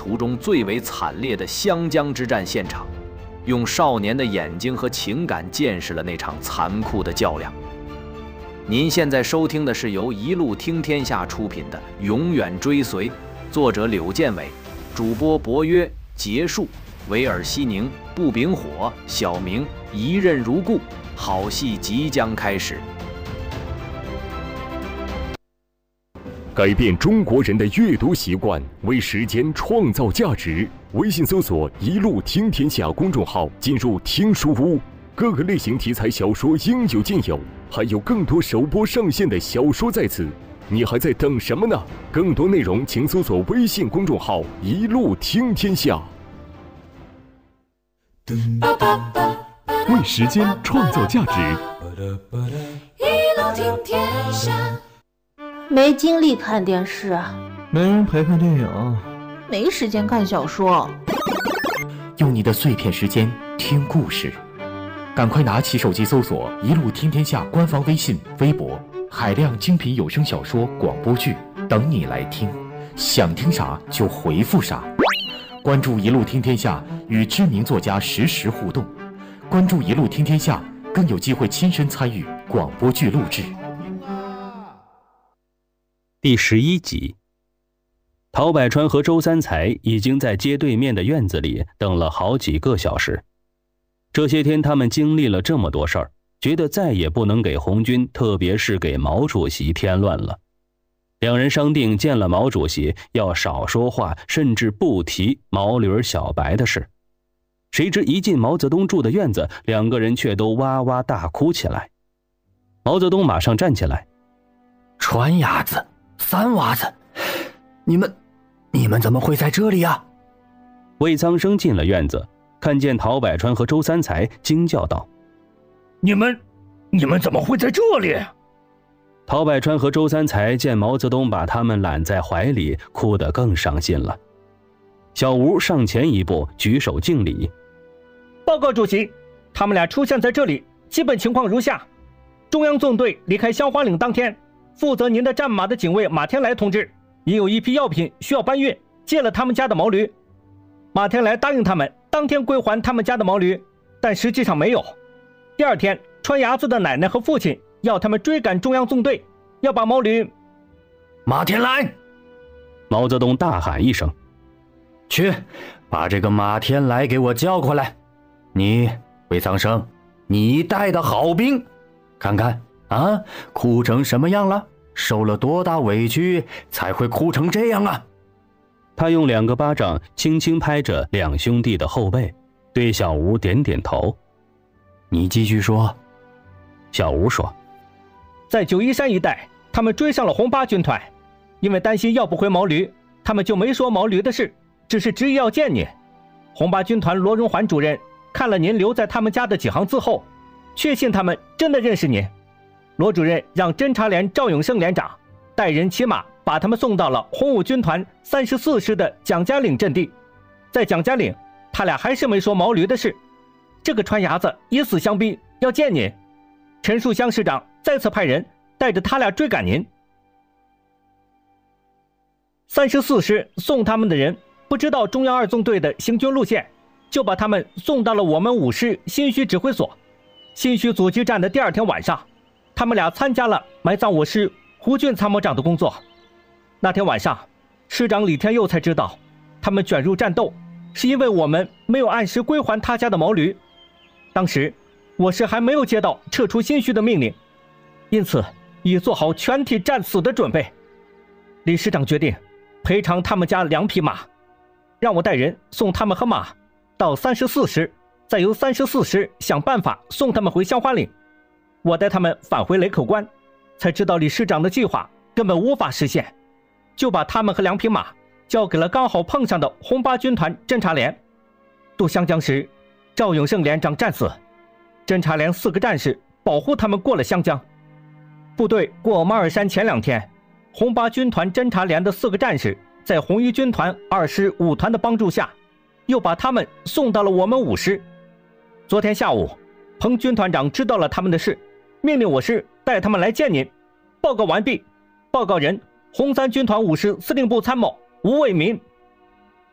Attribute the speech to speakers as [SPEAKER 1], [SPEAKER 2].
[SPEAKER 1] 途中最为惨烈的湘江之战现场，用少年的眼睛和情感见识了那场残酷的较量。您现在收听的是由一路听天下出品的《永远追随》，作者柳建伟，主播博约、结束、维尔西宁、步丙火、小明一任如故，好戏即将开始。
[SPEAKER 2] 改变中国人的阅读习惯，为时间创造价值。微信搜索“一路听天下”公众号，进入听书屋，各个类型题材小说应有尽有，还有更多首播上线的小说在此，你还在等什么呢？更多内容请搜索微信公众号“一路听天下”。为时间创造价值，
[SPEAKER 3] 一路听天下。
[SPEAKER 4] 没精力看电视，
[SPEAKER 5] 没人陪看电影，
[SPEAKER 4] 没时间看小说。
[SPEAKER 6] 用你的碎片时间听故事，赶快拿起手机搜索“一路听天下”官方微信、微博，海量精品有声小说、广播剧等你来听，想听啥就回复啥。关注“一路听天下”，与知名作家实时互动。关注“一路听天下”，更有机会亲身参与广播剧录制。
[SPEAKER 7] 第11集，陶百川和周三才已经在街对面的院子里等了好几个小时。这些天他们经历了这么多事儿，觉得再也不能给红军，特别是给毛主席添乱了。两人商定见了毛主席要少说话，甚至不提毛驴小白的事。谁知一进毛泽东住的院子，两个人却都哇哇大哭起来。毛泽东马上站起来：
[SPEAKER 8] 川伢子，三娃子，你们怎么会在这里啊？
[SPEAKER 7] 魏苍生进了院子，看见陶百川和周三才，惊叫道：
[SPEAKER 9] 你们怎么会在这里？
[SPEAKER 7] 陶百川和周三才见毛泽东把他们揽在怀里，哭得更伤心了。小吴上前一步，举手敬礼：
[SPEAKER 9] 报告主席，他们俩出现在这里，基本情况如下：中央纵队离开香花岭当天，负责您的战马的警卫马天来同志也有一批药品需要搬运，借了他们家的毛驴。马天来答应他们当天归还他们家的毛驴，但实际上没有。第二天，川伢子的奶奶和父亲要他们追赶中央纵队，要把毛驴。
[SPEAKER 8] 马天来！
[SPEAKER 7] 毛泽东大喊一声：
[SPEAKER 8] 去，把这个马天来给我叫过来。你，魏苍生，你带的好兵，看看啊，哭成什么样了？受了多大委屈才会哭成这样啊？
[SPEAKER 7] 他用2个巴掌轻轻拍着两兄弟的后背，对小吴点点头：
[SPEAKER 8] 你继续说。
[SPEAKER 7] 小吴说：
[SPEAKER 9] 在九一山一带，他们追上了红八军团，因为担心要不回毛驴，他们就没说毛驴的事，只是执意要见你。红八军团罗荣桓主任看了您留在他们家的几行字后，确信他们真的认识您。罗主任让侦察连赵永胜连长带人骑马把他们送到了红五军团34师的蒋家岭阵地。在蒋家岭，他俩还是没说毛驴的事。这个川伢子以死相逼，要见您。陈树湘师长再次派人带着他俩追赶您。34师送他们的人不知道中央2纵队的行军路线，就把他们送到了我们5师新圩指挥所。新圩阻击战的第2天晚上，他们俩参加了埋葬我师胡俊参谋长的工作。那天晚上，师长李天佑才知道，他们卷入战斗是因为我们没有按时归还他家的毛驴。当时我师还没有接到撤出新圩的命令，因此已做好全体战死的准备。李师长决定赔偿他们家2匹马，让我带人送他们和马到34师，再由34师想办法送他们回香花岭。我带他们返回雷口关，才知道李师长的计划根本无法实现，就把他们和2匹马交给了刚好碰上的红八军团侦察连。渡湘江时，赵永胜连长战死，侦察连4个战士保护他们过了湘江。部队过马尔山前2天，红八军团侦察连的4个战士在红一军团2师5团的帮助下，又把他们送到了我们5师。昨天下午，彭军团长知道了他们的事，命令我师带他们来见您。报告完毕。报告人：红三军团5师司令部参谋吴卫民。